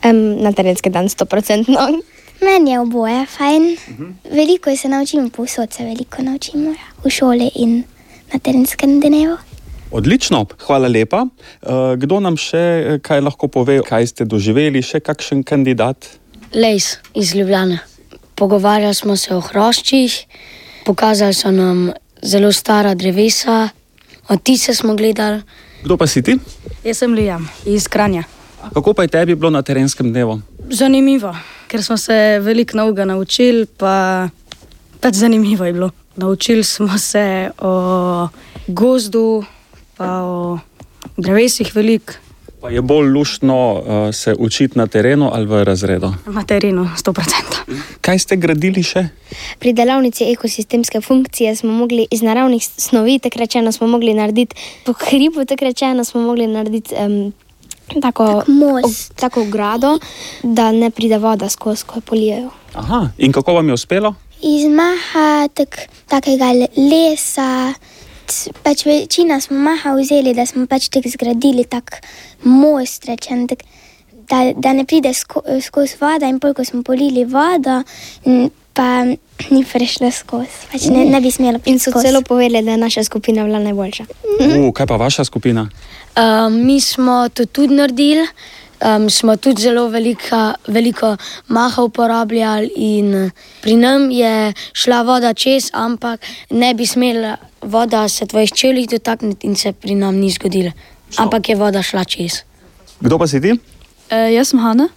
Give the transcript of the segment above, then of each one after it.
Na terenski dan 100%. Meni je oboje fajn. Veliko se naučimo, povsod se veliko naučimo. V šoli in na terenskem dnevu. Odlično, hvala lepa. Kdo nam še kaj lahko pove, kaj ste doživeli, še kakšen kandidat? Lejs iz Ljubljane. Pogovarjali smo se o hroščih, pokazali so nam zelo stara drevesa, odtise smo gledali. Kdo pa si ti? Jaz sem Liam iz Kranja. Kako pa je tebi bilo na terenskem dnevu? Zanimivo, ker smo se veliko novega naučili, pa zanimivo je bilo. Naučili smo se o gozdu, pa o drevesih veliko. Pa je bolj luštno se učiti na terenu ali v razredu? Na terenu, 100%. Kaj ste gradili še? Pri delavnici ekosistemske funkcije smo mogli iz naravnih snovi, tako rečeno smo mogli narediti, po hribu tako rečeno smo mogli narediti tako ogrado, da ne pride voda skozi, ko polijejo. Aha, in kako vam je uspelo? Iz maha takega lesa, večina smo maha vzeli, da smo tako zgradili tak most, rečem, da ne pride skozi voda, in ko smo polili vodo, pa ni prišlo skozi, ne bi smelo priti skozi. In so celo povedali, da je naša skupina bila najboljša. Kaj pa vaša skupina? Mi smo to tudi naredili, smo tudi zelo veliko maha uporabljali in pri nam je šla voda čez, ampak ne bi smela voda se tvojih čevljih dotakniti in se pri nam ni zgodilo. Ampak je voda šla čez. Kdo pa si ti? Jaz sem Hana.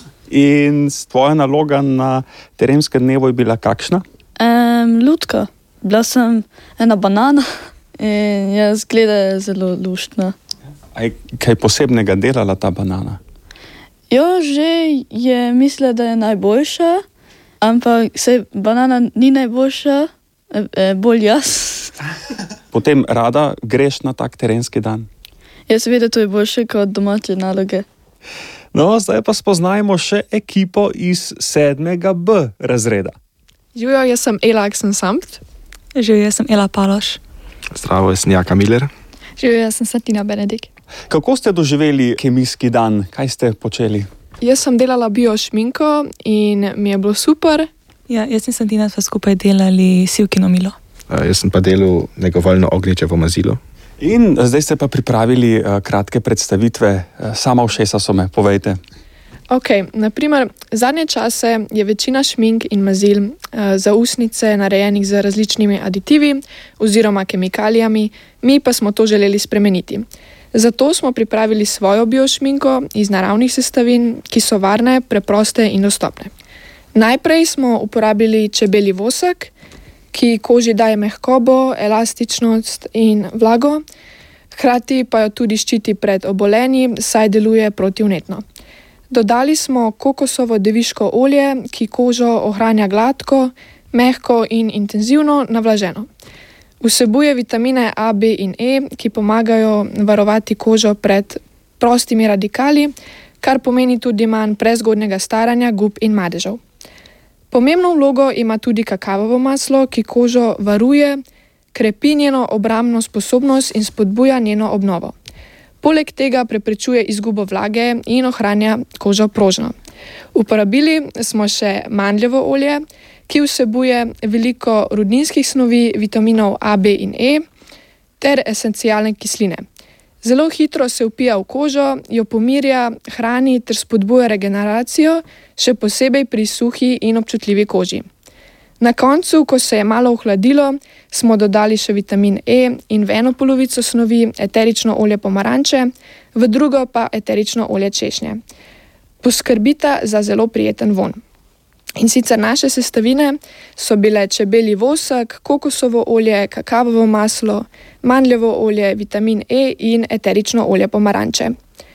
In tvoja naloga na terenskem dnevu je bila kakšna? Lutka. Bila sem ena banana in jaz gleda zelo luštna. A je kaj posebnega delala ta banana? Jo, že je mislila, da je najboljša, ampak se banana ni najboljša, bolj jaz. Potem rada greš na tak terenski dan? Jaz seveda to je boljše kot domače naloge. No, zdaj pa spoznajmo še ekipo iz 7B razreda. Živijo, jaz sem Ela Aksensamt. Živijo, jaz sem Ela Paloš. Zdravo, jaz sem Jaka Miller. Živijo, jaz sem Santina Benedik. Kako ste doživeli kemijski dan? Kaj ste počeli? Jaz sem delala biošminko in mi je bilo super. Ja, jaz in Santina sva skupaj delali sivkino milo. Jaz sem pa delal negovalno ognječevo mazilo. In zdaj ste pa pripravili kratke predstavitve. Sama všesa so me, povejte. Naprimer, zadnje čase je večina šmink in mazil za usnice narejenih z različnimi aditivi oziroma kemikalijami, mi pa smo to želeli spremeniti. Zato smo pripravili svojo biošminko iz naravnih sestavin, ki so varne, preproste in dostopne. Najprej smo uporabili čebelji vosek, ki koži daje mehkobo, elastičnost in vlago, hkrati pa jo tudi ščiti pred obolenji, saj deluje protivnetno. Dodali smo kokosovo deviško olje, ki kožo ohranja gladko, mehko in intenzivno navlaženo. Vsebuje vitamine A, B in E, ki pomagajo varovati kožo pred prostimi radikali, kar pomeni tudi manj prezgodnjega staranja, gub in madežev. Pomembno vlogo ima tudi kakavovo maslo, ki kožo varuje, krepi njeno obrambno sposobnost in spodbuja njeno obnovo. Poleg tega preprečuje izgubo vlage in ohranja kožo prožno. Uporabili smo še mandljevo olje, ki vsebuje veliko rudninskih snovi, vitaminov A, B in E ter esencialne kisline. Zelo hitro se vpija v kožo, jo pomirja, hrani ter spodbuja regeneracijo, še posebej pri suhi in občutljivi koži. Na koncu, ko se je malo ohladilo, smo dodali še vitamin E in v eno polovico snovi eterično olje pomaranče, v drugo pa eterično olje češnje. Poskrbita za zelo prijeten vonj. In sicer naše sestavine so bile čebelji vosek, kokosovo olje, kakavovo maslo, mandljevo olje, vitamin E in eterično olje pomaranče.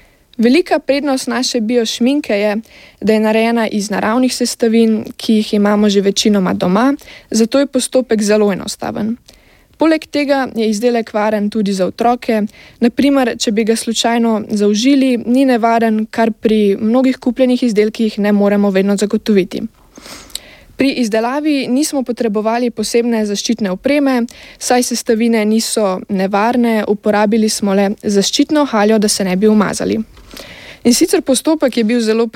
Velika prednost naše biošminke je, da je narejena iz naravnih sestavin, ki jih imamo že večinoma doma, zato je postopek zelo enostaven. Poleg tega je izdelek varen tudi za otroke, naprimer, če bi ga slučajno zaužili, ni nevaren, kar pri mnogih kupljenih izdelkih ne moremo vedno zagotoviti. Pri izdelavi nismo potrebovali posebne zaščitne opreme, saj sestavine niso nevarne, uporabili smo le zaščitno haljo, da se ne bi umazali. In sicer postopek je bil zelo